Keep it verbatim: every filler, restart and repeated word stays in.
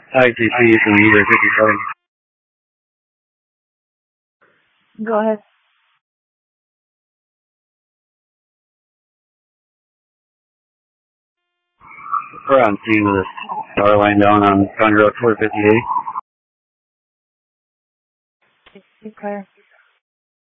I T C from Uber fifty-seven. Go ahead. We're on scene with a power line down on County Road four fifty-eight. Be clear.